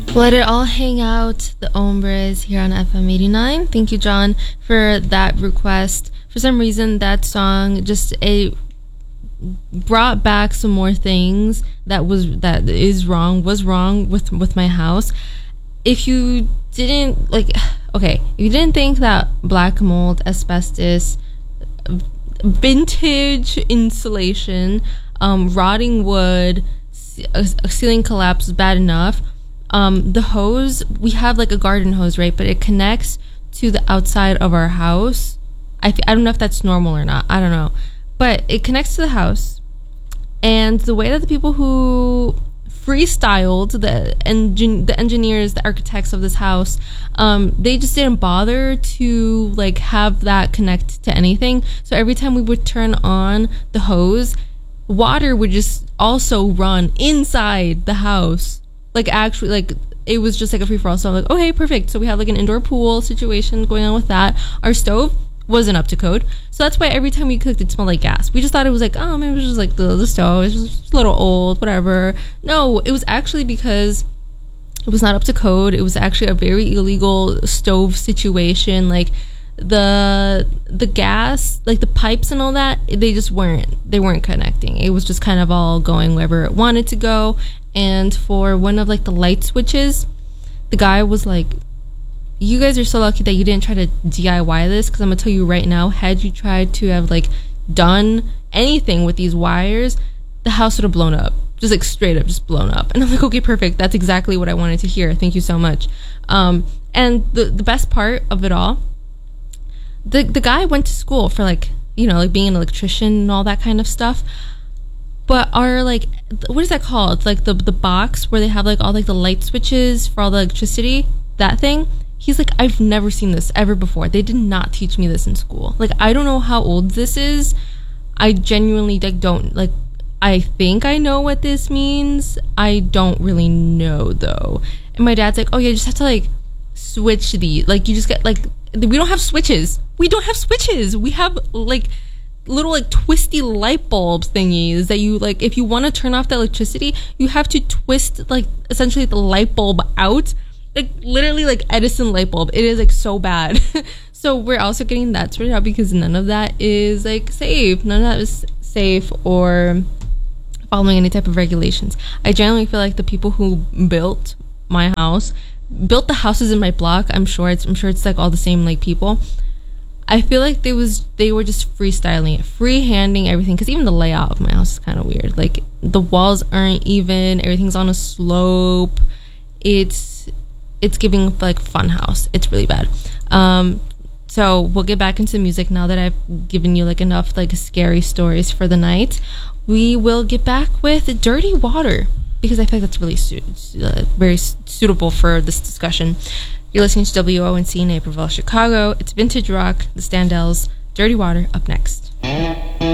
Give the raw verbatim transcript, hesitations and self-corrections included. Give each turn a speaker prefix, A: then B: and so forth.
A: Let it all hang out, the Ombres here on F M eighty-nine. Thank you, John, for that request. For some reason, that song just a brought back some more things that was that is wrong was wrong with with my house. If you didn't like, okay, if you didn't think that black mold, asbestos, vintage insulation, um, rotting wood, a, a ceiling collapse was bad enough. Um, the hose, we have like a garden hose, right? But it connects to the outside of our house. I, I don't know if that's normal or not. I don't know. But it connects to the house. And the way that the people who freestyled, the, engin- the engineers, the architects of this house, um, they just didn't bother to like have that connect to anything. So every time we would turn on the hose, water would just also run inside the house. Like, actually, like, it was just like a free-for-all. So I'm like, okay, perfect. So we have like an indoor pool situation going on with that. Our stove wasn't up to code. So that's why every time we cooked, it smelled like gas. We just thought it was like, oh, maybe it was just like the, the stove. It was just a little old, whatever. No, it was actually because it was not up to code. It was actually a very illegal stove situation. Like, the the gas, like the pipes and all that, they just weren't, they weren't connecting. It was just kind of all going wherever it wanted to go. And for one of like the light switches, the guy was like, you guys are so lucky that you didn't try to D I Y this, because I'm gonna tell you right now, had you tried to have like done anything with these wires, the house would have blown up. Just like straight up just blown up. And I'm like, okay, perfect, that's exactly what I wanted to hear, thank you so much. Um and the the best part of it all, the the guy went to school for like, you know, like being an electrician and all that kind of stuff. But our, like, what is that called? It's like the the box where they have like all like the light switches for all the electricity, that thing. He's like, I've never seen this ever before. They did not teach me this in school. Like, I don't know how old this is. I genuinely like don't like. I think I know what this means. I don't really know though. And my dad's like, oh yeah, you just have to like switch the like you just get like we don't have switches. We don't have switches. We have like little like twisty light bulbs thingies that you like, if you want to turn off the electricity, you have to twist like essentially the light bulb out, like literally like Edison light bulb. It is like so bad. So we're also getting that sorted out because none of that is like safe. None of that is safe or following any type of regulations. I generally feel like the people who built my house built the houses in my block. I'm sure it's I'm sure it's like all the same like people. I feel like they was they were just freestyling it, free-handing everything, because even the layout of my house is kind of weird. Like, the walls aren't even, everything's on a slope. It's it's giving like fun house. It's really bad. Um, so we'll get back into music now that I've given you like enough like scary stories for the night. We will get back with Dirty Water, because I feel like that's really su- uh, very suitable for this discussion. You're listening to W O N C Naperville, Chicago. It's Vintage Rock, the Standells, Dirty Water, up next.